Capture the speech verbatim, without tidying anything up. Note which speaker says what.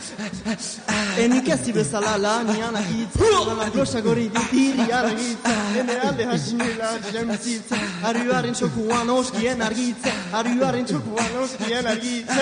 Speaker 1: Enik ez bezala lanian agitza Glosa gori ditiri argitza Ene alde hasinela jantzitza Arruaren txokuan oskien argitza Arruaren txokuan oskien argitza